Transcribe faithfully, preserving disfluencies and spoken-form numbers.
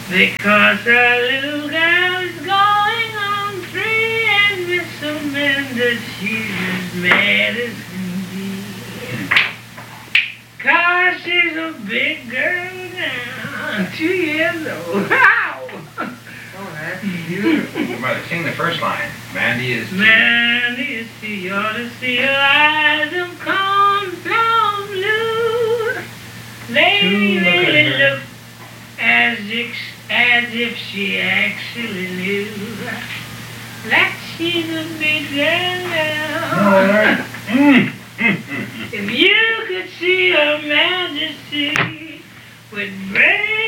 Because our little girl is going on three, and Miss Amanda, she's as mad as can be. Cause she's a big girl now, two years old. Wow! Oh, that's beautiful. Everybody, sing the first line. Mandy is... Mandy is you ought to see her eyes of cornflower blue. They To look at really her. look as if, as if she actually knew that she's a big girl now. All right. Mm. If you could see her majesty with brave